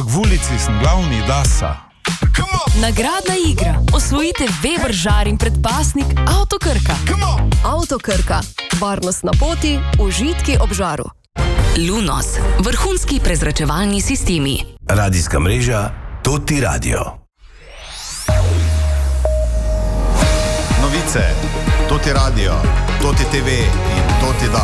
v ulici sem glavni dasa. Nagradna igra. Osvojite Weber žar in predpasnik Avto Krka. Avto Krka. Varnost na poti, užitki ob žaru. Lunos. Vrhunski prezračevalni sistemi. Radijska mreža Toti Radio. Novice, Toti Radio, Toti TV in Toti Da.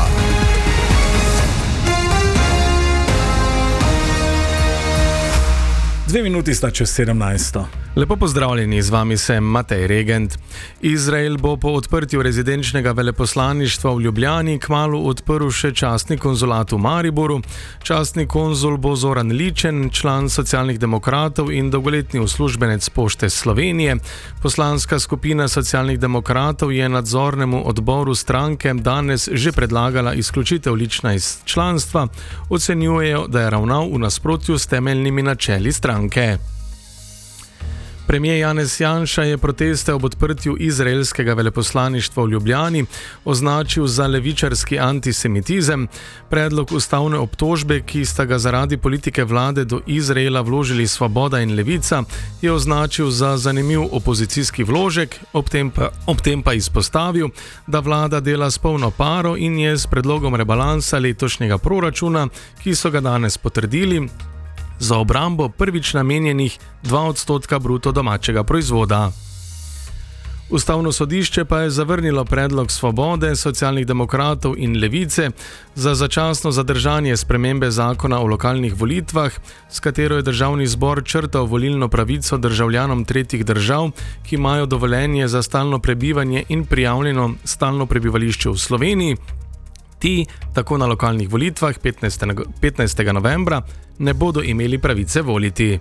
Dve minuti sta čez 17. Lepo pozdravljeni, z vami sem Matej Regent. Izrael bo po odprtju rezidenčnega veleposlaništva v Ljubljani kmalu odprl še častni konzulat v Mariboru. Častni konzul bo Zoran Ličen, član Socialnih demokratov in dolgoletni uslužbenec Pošte Slovenije. Poslanska skupina Socialnih demokratov je nadzornemu odboru stranke danes že predlagala izključitev Lična iz članstva. Ocenjujejo, da je ravnal v nasprotju s temeljnimi načeli stranke. Premijer Janez Janša je proteste ob odprtju izraelskega veleposlaništva v Ljubljani označil za levičarski antisemitizem. Predlog ustavne obtožbe, ki sta ga zaradi politike vlade do Izraela vložili Svoboda in Levica, je označil za zanimiv opozicijski vložek, ob tem pa izpostavil, da vlada dela s polno paro in je s predlogom rebalansa letošnjega proračuna, ki so ga danes potrdili, za obrambo prvič namenjenih 2% bruto domačega proizvoda. Ustavno sodišče pa je zavrnilo predlog Svobode, Socialnih demokratov in Levice za začasno zadržanje spremembe zakona o lokalnih volitvah, s katero je državni zbor črtal volilno pravico državljanom tretjih držav, ki imajo dovoljenje za stalno prebivanje in prijavljeno stalno prebivališče v Sloveniji. Ti, tako na lokalnih volitvah 15. novembra, ne bodo imeli pravice voliti.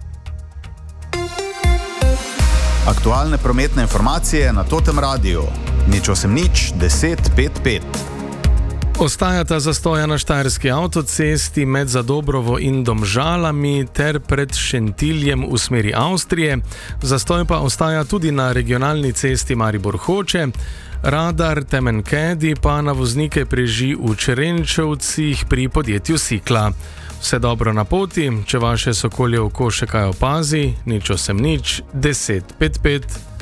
Aktualne prometne informacije na Totem Radiu. 080 10 5 5. Ostajata zastoja na štajerski avtocesti med Zadobrovo in Domžalami ter pred Šentiljem v smeri Avstrije. Zastoj pa ostaja tudi na regionalni cesti Maribor-Hoče. Radar Temenkedi pa na voznike preži v Črenčevcih pri podjetju Sikla. Vse dobro na poti, če vaše sokolje oko še kaj opazi, 080 10 5 5.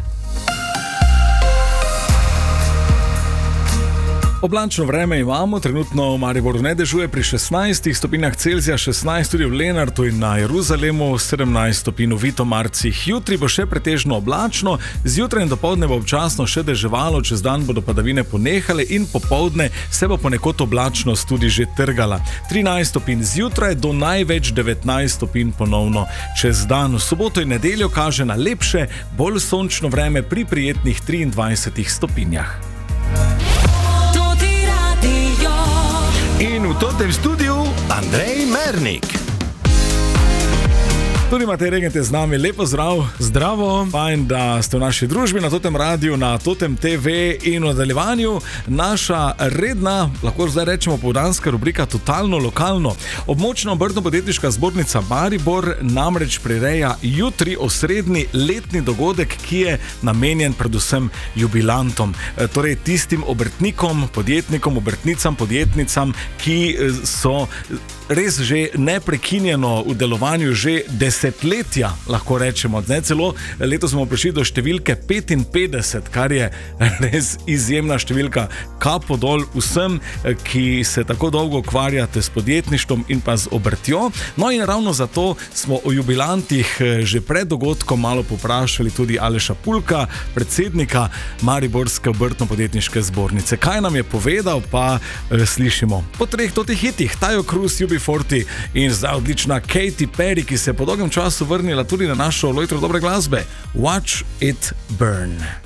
Oblačno vreme imamo, trenutno v Mariboru ne dežuje pri 16 stopinjah Celzija, 16 tudi v Lenartu in na Jeruzalemu, 17 stopinj v Vitomarcih. Jutri bo še pretežno oblačno, zjutraj in dopoldne bo občasno še deževalo, čez dan bodo padavine ponehale in popoldne se bo ponekod oblačnost tudi že trgala. 13 stopinj zjutraj do največ 19 stopinj ponovno čez dan. V soboto in nedeljo kaže na lepše, bolj sončno vreme pri prijetnih 23 stopinjah. In v tem studiu Andrej Mernik. Tudi Matej Regent je z nami, lepo zdrav. Zdravo. Fajn, da ste v naši družbi na Totem Radiu, na Totem TV in v nadaljevanju naša redna, lahko zdaj rečemo popoldanska rubrika Totalno lokalno. Območna obrtno-podjetniška zbornica Maribor namreč prireja jutri osrednji letni dogodek, ki je namenjen predvsem jubilantom, torej tistim obrtnikom, podjetnikom, obrtnicam, podjetnicam, ki so res že neprekinjeno v delovanju že desetletja, lahko rečemo. Celo letos smo prišli do številke 55, kar je res izjemna številka. Kapo dol vsem, ki se tako dolgo ukvarjate s podjetništvom in pa z obrtjo. No in ravno zato smo o jubilantih že pred dogodkom malo poprašali tudi Aleša Pulka, predsednika Mariborske obrtno-podjetniške zbornice. Kaj nam je povedal, pa slišimo. Po treh totih hitih, Tayo Cruz, UB40 in zdaj odlična Katy Perry, ki se je po dolgem času vrnila tudi na našo lojtro dobre glasbe. Watch It Burn.